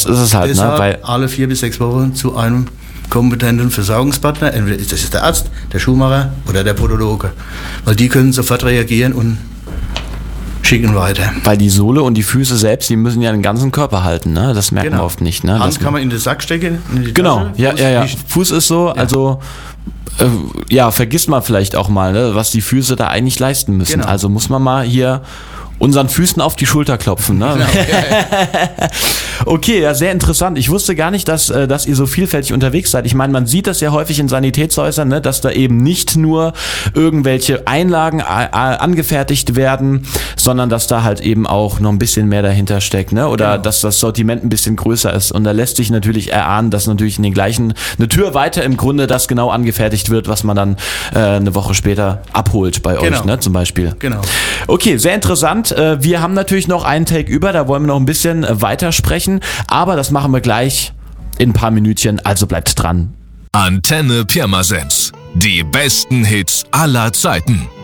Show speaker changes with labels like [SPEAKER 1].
[SPEAKER 1] Das ist es halt,
[SPEAKER 2] deshalb
[SPEAKER 1] ne? Weil
[SPEAKER 2] alle 4 bis 6 Wochen zu einem kompetenten Versorgungspartner, entweder ist das der Arzt, der Schuhmacher oder der Podologe. Weil die können sofort reagieren und schicken weiter.
[SPEAKER 1] Weil die Sohle und die Füße selbst, die müssen ja den ganzen Körper halten, ne? Das merkt man oft nicht, ne?
[SPEAKER 2] Hand kann man in den Sack stecken, in die
[SPEAKER 1] Genau,
[SPEAKER 2] Tasche,
[SPEAKER 1] ja. Fuß ist so, also vergisst man vielleicht auch mal, ne, was die Füße da eigentlich leisten müssen.
[SPEAKER 2] Genau.
[SPEAKER 1] Also muss man mal hier unseren Füßen auf die Schulter klopfen. Ne?
[SPEAKER 2] Genau, ja.
[SPEAKER 1] Okay, ja, sehr interessant. Ich wusste gar nicht, dass ihr so vielfältig unterwegs seid. Ich meine, man sieht das ja häufig in Sanitätshäusern, ne, dass da eben nicht nur irgendwelche Einlagen angefertigt werden, sondern dass da halt eben auch noch ein bisschen mehr dahinter steckt, ne? Oder dass das Sortiment ein bisschen größer ist. Und da lässt sich natürlich erahnen, dass natürlich in den gleichen, eine Tür weiter im Grunde das genau angefertigt wird, was man dann eine Woche später abholt bei euch, ne, zum Beispiel.
[SPEAKER 2] Genau.
[SPEAKER 1] Okay, sehr interessant. Wir haben natürlich noch einen Take über, da wollen wir noch ein bisschen weitersprechen, aber das machen wir gleich in ein paar Minütchen, also bleibt dran.
[SPEAKER 3] Antenne Pirmasens. Die besten Hits aller Zeiten.